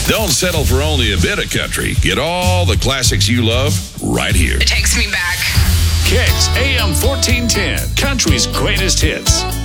Don't settle for only a bit of country. Get all the classics you love right here. It takes me back. Kicks AM 1410, country's greatest hits.